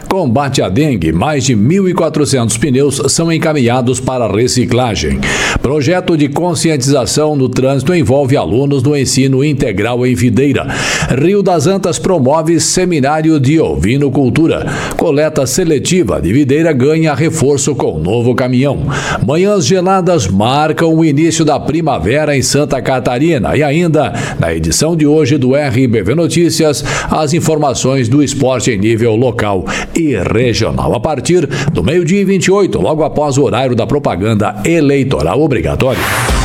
Combate à dengue, mais de 1.400 pneus são encaminhados para reciclagem. Projeto de conscientização no trânsito envolve alunos do ensino integral em Videira. Rio das Antas promove seminário de ovinocultura. Coleta seletiva de Videira ganha reforço com novo caminhão. Manhãs geladas marcam o início da primavera em Santa Catarina. E ainda, na edição de hoje do RBV Notícias, as informações do esporte em nível local e regional. A partir do 12h28, logo após o horário da propaganda eleitoral obrigatória.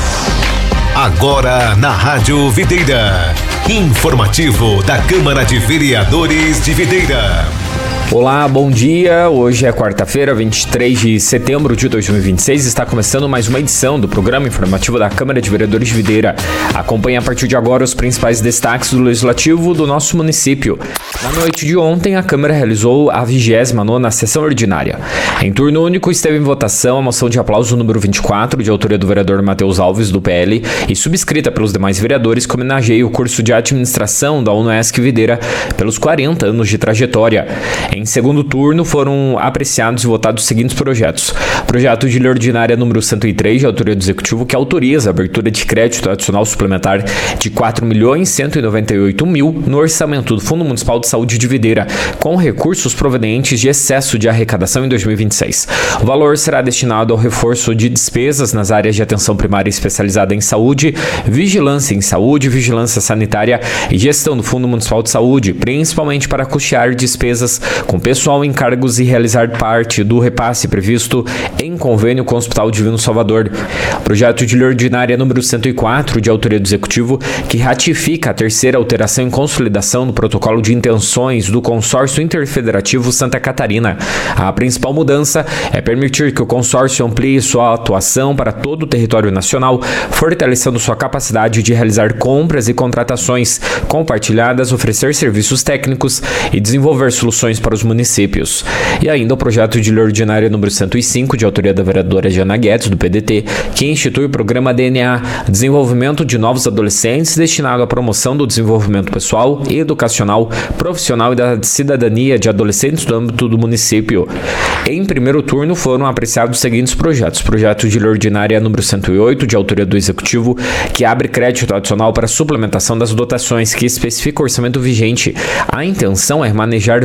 Agora na Rádio Videira. Informativo da Câmara de Vereadores de Videira. Olá, bom dia. Hoje é quarta-feira, 23 de setembro de 2026. Está começando mais uma edição do programa informativo da Câmara de Vereadores de Videira. Acompanhe a partir de agora os principais destaques do Legislativo do nosso município. Na noite de ontem, a Câmara realizou a 29ª sessão ordinária. Em turno único, esteve em votação a moção de aplauso número 24, de autoria do vereador Matheus Alves, do PL, e subscrita pelos demais vereadores, que homenageia o curso de administração da UNESC Videira pelos 40 anos de trajetória. Em segundo turno, foram apreciados e votados os seguintes projetos. Projeto de lei ordinária número 103, de autoria do Executivo, que autoriza a abertura de crédito adicional suplementar de 4.198.000 no orçamento do Fundo Municipal de Saúde de Videira, com recursos provenientes de excesso de arrecadação em 2026. O valor será destinado ao reforço de despesas nas áreas de atenção primária especializada em saúde, vigilância em saúde, vigilância sanitária e gestão do Fundo Municipal de Saúde, principalmente para custear despesas com pessoal em cargos e realizar parte do repasse previsto em convênio com o Hospital Divino Salvador. Projeto de lei ordinária número 104, de autoria do Executivo, que ratifica a terceira alteração em consolidação no protocolo de intenções do Consórcio Interfederativo Santa Catarina. A principal mudança é permitir que o consórcio amplie sua atuação para todo o território nacional, fortalecendo sua capacidade de realizar compras e contratações compartilhadas, oferecer serviços técnicos e desenvolver soluções para os municípios. E ainda o projeto de lei ordinária número 105, de autoria da vereadora Jana Guedes, do PDT, que institui o programa DNA, desenvolvimento de novos adolescentes, destinado à promoção do desenvolvimento pessoal e educacional, profissional e da cidadania de adolescentes do âmbito do município. Em primeiro turno, foram apreciados os seguintes projetos. Projeto de lei ordinária número 108, de autoria do Executivo, que abre crédito adicional para suplementação das dotações, que especifica o orçamento vigente. A intenção é remanejar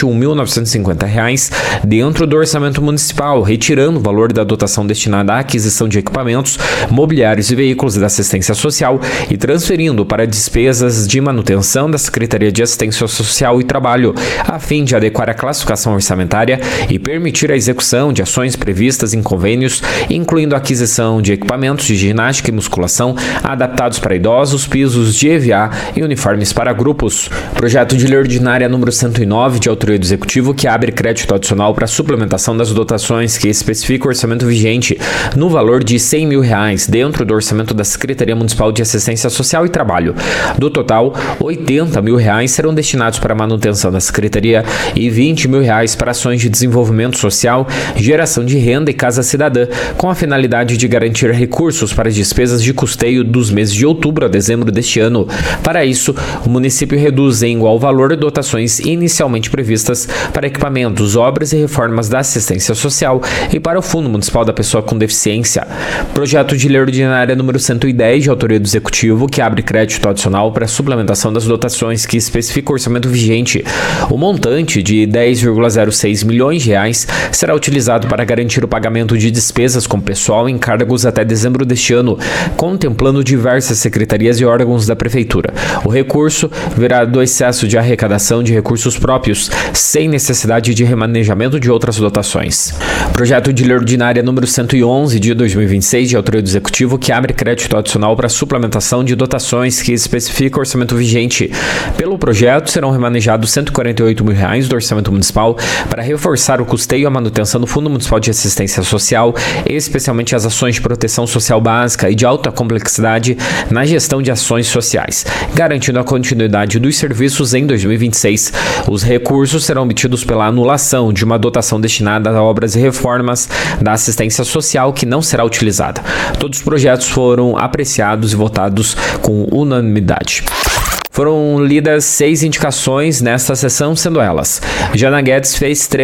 R$21.950 dentro do orçamento municipal, retirando o valor da dotação destinada à aquisição de equipamentos, mobiliários e veículos da assistência social e transferindo para despesas de manutenção da Secretaria de Assistência Social e Trabalho, a fim de adequar a classificação orçamentária e permitir a execução de ações previstas em convênios, incluindo a aquisição de equipamentos de ginástica e musculação adaptados para idosos, pisos de EVA e uniformes para grupos. Projeto de lei ordinária número 109, de autoria do Executivo, que abre crédito adicional para suplementação das dotações, que especifica o orçamento vigente no valor de R$100.000 dentro do orçamento da Secretaria Municipal de Assistência Social e Trabalho. Do total, R$80.000 serão destinados para a manutenção da Secretaria e R$20.000 para ações de desenvolvimento social, geração de renda e casa cidadã, com a finalidade de garantir recursos para as despesas de custeio dos meses de outubro a dezembro deste ano. Para isso, o município reduz em igual valor dotações inicialmente previstas para equipamentos, obras e reformas da assistência social e para o Fundo Municipal da Pessoa com Deficiência. Projeto de lei ordinária número 110, de autoria do Executivo, que abre crédito adicional para a suplementação das dotações, que especifica o orçamento vigente. O montante de R$10,06 milhões será utilizado para garantir o pagamento de despesas com pessoal em cargos até dezembro deste ano, contemplando diversas secretarias e órgãos da Prefeitura. O recurso virá do excesso de arrecadação de recursos próprios, sem necessidade de remanejamento de outras dotações. Projeto de lei ordinária número 111, de 2026, de autoria do Executivo, que abre crédito adicional para suplementação de dotações, que especifica o orçamento vigente. Pelo projeto, serão remanejados R$148.000 do orçamento municipal para reforçar o custeio e a manutenção do Fundo Municipal de Assistência Social, especialmente as ações de proteção social básica e de alta complexidade na gestão de ações sociais, garantindo a continuidade dos serviços em 2026. Os recursos serão obtidos pela anulação de uma dotação destinada a obras e reformas da assistência social que não será utilizada. Todos os projetos foram apreciados e votados com unanimidade. Foram lidas 6 indicações nesta sessão, sendo elas: Jana Guedes fez 3